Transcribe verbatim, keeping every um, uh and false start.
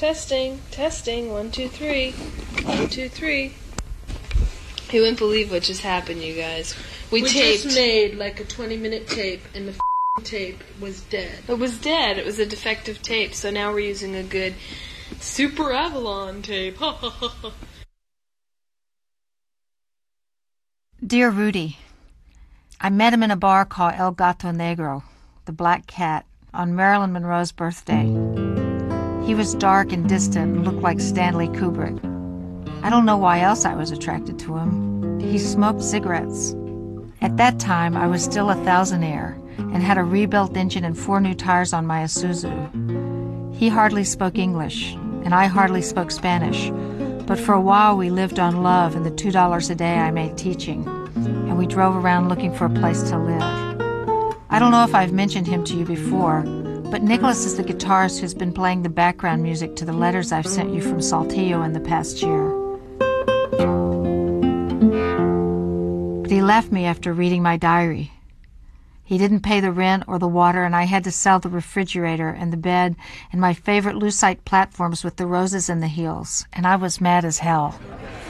Testing, testing, one, two, three. One, two, three. You wouldn't believe what just happened, you guys. We, we taped. just made like a twenty-minute tape, and the f***ing tape was dead. It was dead. It was a defective tape, so now we're using a good Super Avalon tape. Dear Rudy, I met him in a bar called El Gato Negro, the Black Cat, on Marilyn Monroe's birthday. He was dark and distant and looked like Stanley Kubrick. I don't know why else I was attracted to him. He smoked cigarettes. At that time, I was still a thousandaire and had a rebuilt engine and four new tires on my Isuzu. He hardly spoke English, and I hardly spoke Spanish, but for a while we lived on love and the two dollars a day I made teaching, and we drove around looking for a place to live. I don't know if I've mentioned him to you before, but Nicholas is the guitarist who's been playing the background music to the letters I've sent you from Saltillo in the past year. But he left me after reading my diary. He didn't pay the rent or the water, and I had to sell the refrigerator and the bed and my favorite lucite platforms with the roses in the heels, and I was mad as hell.